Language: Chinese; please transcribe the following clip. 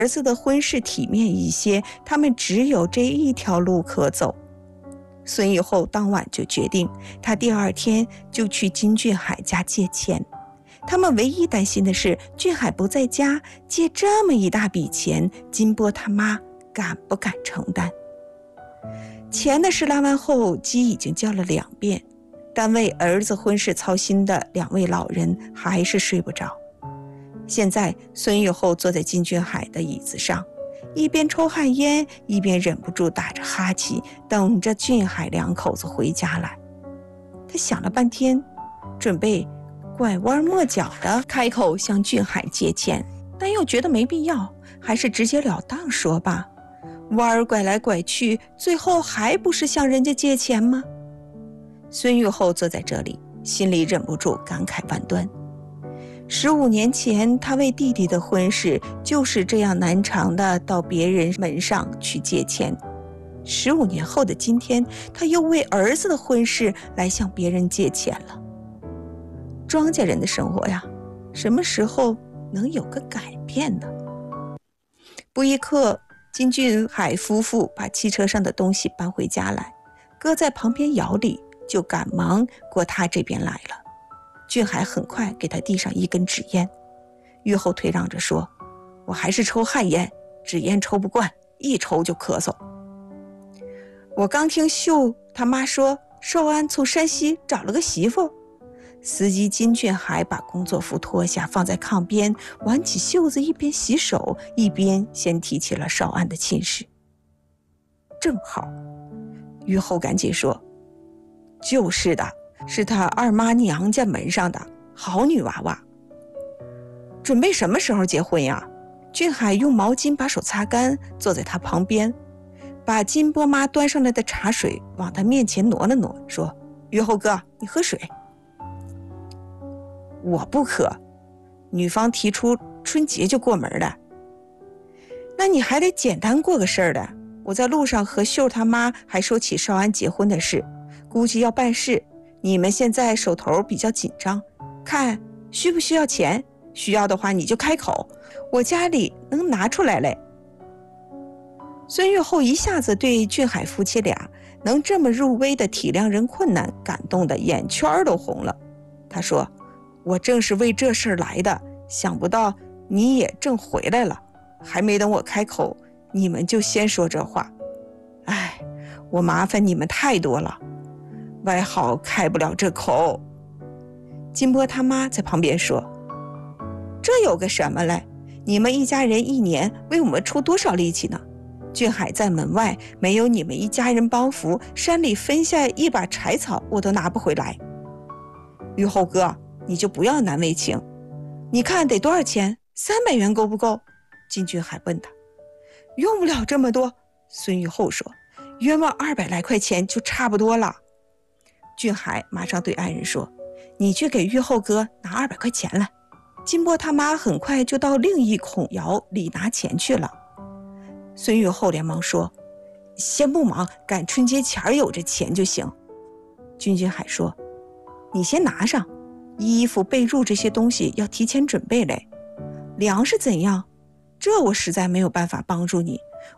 儿子的婚事体面一些，他们只有这一条路可走。孙玉厚当晚就决定，他第二天就去金俊海家借钱。他们唯一担心的是俊海不在家，借这么一大笔钱，金波他妈敢不敢承担？钱的事拉完后，鸡已经叫了2遍，但为儿子婚事操心的2位老人还是睡不着。现在孙玉厚坐在金俊海的椅子上，一边抽旱烟，一边忍不住打着哈气，等着俊海2口子回家来。他想了半天，准备拐弯抹角的开口向俊海借钱，但又觉得没必要，还是直截了当说吧。弯拐来拐去，最后还不是向人家借钱吗？孙玉厚坐在这里，心里忍不住感慨万端。15年前，他为弟弟的婚事就是这样难偿的到别人门上去借钱。15年后的今天，他又为儿子的婚事来向别人借钱了。庄稼人的生活呀，什么时候能有个改变呢？不一刻，金俊海夫妇把汽车上的东西搬回家来，搁在旁边窑里，就赶忙过他这边来了。俊海很快给他递上一根纸烟，玉厚退让着说：“我还是抽旱烟，纸烟抽不惯，一抽就咳嗽。我刚听秀他妈说，少安从山西找了个媳妇。”司机金俊海把工作服脱下，放在炕边，挽起袖子，一边洗手，一边先提起了少安的亲事。正好，玉厚赶紧说：“就是的，是他二妈娘家门上的好女娃娃。”准备什么时候结婚呀？俊海用毛巾把手擦干，坐在他旁边，把金波妈端上来的茶水往他面前挪了挪，说：“玉厚哥，你喝水。”我不渴，女方提出春节就过门了。那你还得简单过个事儿的。我在路上和秀他妈还说起少安结婚的事，估计要办事，你们现在手头比较紧张，看需不需要钱，需要的话你就开口，我家里能拿出来嘞。孙玉厚一下子对俊海夫妻俩能这么入微的体谅人困难感动的眼圈都红了。他说：“我正是为这事儿来的，想不到你也正回来了，还没等我开口，你们就先说这话。哎，我麻烦你们太多了，外号开不了这口。”金波他妈在旁边说：“这有个什么嘞？你们一家人一年为我们出多少力气呢？俊海在门外，没有你们一家人帮扶，山里分下一把柴草我都拿不回来。玉厚哥，你就不要难为情，你看得多少钱？300元够不够？”金俊海问他。用不了这么多，孙玉厚说，约莫200来块钱就差不多了。俊海马上对爱人说：“你去给玉厚哥拿200块钱来。”金波他妈很快就到另一孔窑里拿钱去了。孙玉厚连忙说：“先不忙，赶春节前有这钱就行。”金俊海说：“你先拿上，衣服被褥这些东西要提前准备嘞。粮食怎样？这我实在没有办法帮助你，